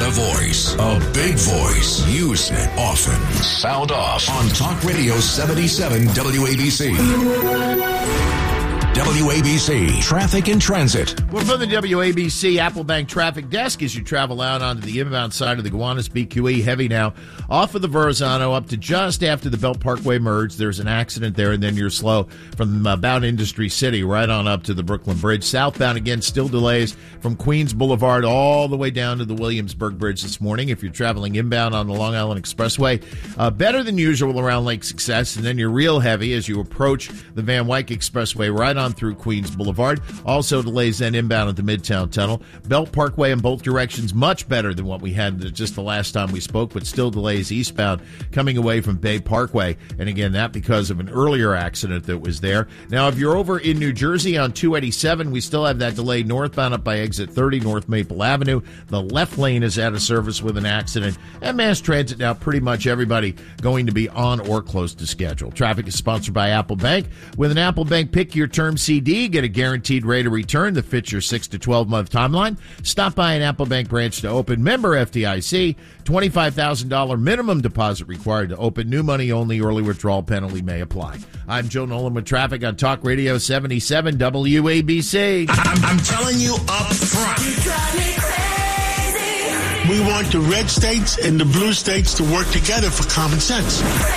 a voice, a big voice. Use it often. Sound off on Talk Radio 77 WABC. WABC Traffic and Transit. We're from the WABC Applebank Traffic Desk as you travel out onto the inbound side of the Gowanus BQE. Heavy now off of the Verrazano up to just after the Belt Parkway merge. There's an accident there, and then you're slow from about Industry City right on up to the Brooklyn Bridge. Southbound, again, still delays from Queens Boulevard all the way down to the Williamsburg Bridge this morning. If you're traveling inbound on the Long Island Expressway, better than usual around Lake Success, and then you're real heavy as you approach the Van Wyck Expressway right on through Queens Boulevard. Also delays then inbound at the Midtown Tunnel. Belt Parkway in both directions, much better than what we had just the last time we spoke, but still delays eastbound coming away from Bay Parkway. And again, that because of an earlier accident that was there. Now, if you're over in New Jersey on 287, we still have that delay northbound up by exit 30 North Maple Avenue. The left lane is out of service with an accident. And mass transit now, pretty much everybody going to be on or close to schedule. Traffic is sponsored by Apple Bank. With an Apple Bank Pick Your Term CD, get a guaranteed rate of return that fits your 6 to 12 month timeline. Stop by an Apple Bank branch to open. Member FDIC. $25,000 minimum deposit required to open. New money only. Early withdrawal penalty may apply. I'm Joe Nolan with traffic on Talk Radio 77 WABC. I'm telling you up front. You drive me crazy. We want the red states and the blue states to work together for common sense.